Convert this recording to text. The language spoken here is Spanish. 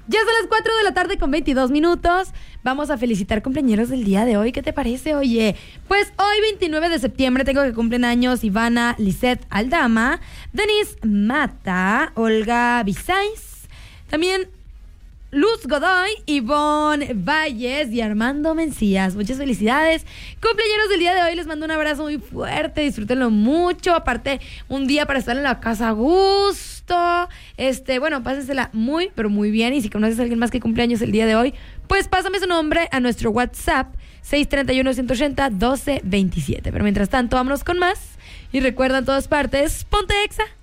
Ya son las 4 de la tarde con 22 minutos. Vamos a felicitar cumpleañeros del día de hoy. ¿Qué te parece? Oye, pues hoy 29 de septiembre tengo que cumplen años Ivana Lisette Aldama, Denise Mata, Olga Bisáiz, también Luz Godoy, Ivonne Valles y Armando Mencías. Muchas felicidades. Cumpleaños del día de hoy, les mando un abrazo muy fuerte, disfrútenlo mucho. Aparte, un día para estar en la casa a gusto. Bueno, pásensela muy, pero muy bien. Y si conoces a alguien más que cumpleaños el día de hoy, pues pásame su nombre a nuestro WhatsApp 631-180-1227. Pero mientras tanto, vámonos con más. Y recuerda en todas partes, ponte Exa.